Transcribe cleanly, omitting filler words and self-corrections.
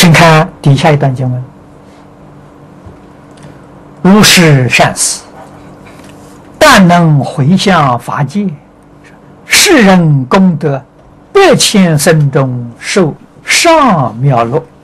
请看底下一段经文：如是善思，但能回向法界，世人功德100,000生中受上妙乐。